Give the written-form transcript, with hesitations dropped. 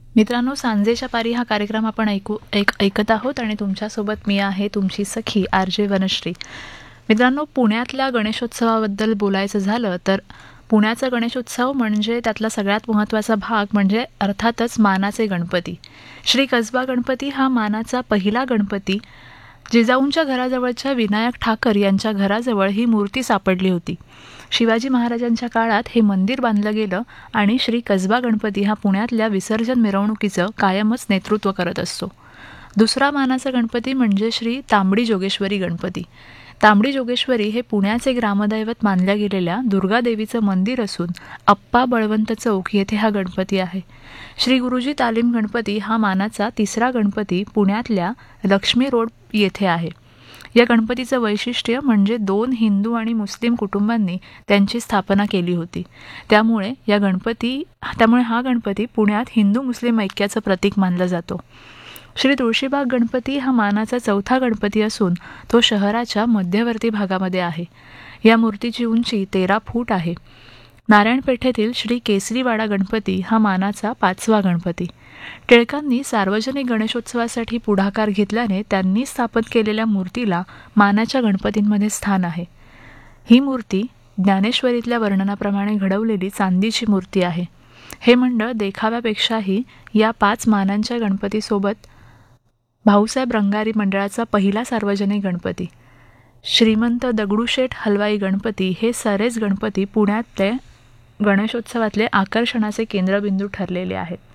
मित्रांनो, सांजेच्या पारी हा कार्यक्रम आपण ऐकत आहोत आणि तुमच्यासोबत मी आहे तुमची सखी RJ वनश्री. मित्रांनो, पुण्यातल्या गणेशोत्सवाबद्दल बोलायचं झालं तर पुण्याचा गणेशोत्सव म्हणजे त्यातला सगळ्यात महत्त्वाचा भाग म्हणजे अर्थातच मानाचे गणपती. श्री कसबा गणपती हा मानाचा पहिला गणपती. जिजाऊंच्या घराजवळच्या विनायक ठाकर यांच्या घराजवळ ही मूर्ती सापडली होती. शिवाजी महाराजांच्या काळात हे मंदिर बांधलं गेलं आणि श्री कसबा गणपती हा पुण्यातल्या विसर्जन मिरवणुकीचं कायमच नेतृत्व करत असतो. दुसरा मानाचा गणपती म्हणजे श्री तांबडी जोगेश्वरी गणपती. तांबडी जोगेश्वरी हे पुण्याचे ग्रामदैवत मानल्या गेलेल्या दुर्गादेवीचं मंदिर असून अप्पा बळवंत चौक येथे हा गणपती आहे. श्री गुरुजी तालीम गणपती हा मानाचा तिसरा गणपती पुण्यातल्या लक्ष्मी रोड येथे आहे. या गणपतीचं वैशिष्ट्य म्हणजे 2 हिंदू आणि मुस्लिम कुटुंबांनी त्यांची स्थापना केली होती. त्यामुळे हा गणपती पुण्यात हिंदू मुस्लिम ऐक्याचं प्रतीक मानला जातो. श्री तुळशीबाग गणपती हा मानाचा चौथा गणपती असून तो शहराच्या मध्यवर्ती भागामध्ये आहे. या मूर्तीची उंची 13 फूट आहे. नारायणपेठेतील श्री केसरीवाडा गणपती हा मानाचा 5वा गणपती. टिळकांनी सार्वजनिक गणेशोत्सवासाठी पुढाकार घेतल्याने त्यांनी स्थापन केलेल्या मूर्तीला मानाच्या गणपतींमध्ये स्थान आहे. ही मूर्ती ज्ञानेश्वरीतल्या वर्णनाप्रमाणे घडवलेली चांदीची मूर्ती आहे. हे मंडळ देखाव्यापेक्षाही या 5 मानांच्या गणपतीसोबत भाऊसाहेब रंगारी मंडळाचा पहिला सार्वजनिक गणपती, श्रीमंत दगडूशेठ हलवाई गणपती हे सारेच गणपती पुण्यातले गणेशोत्सवातले आकर्षणाचे केंद्रबिंदू ठरलेले आहेत.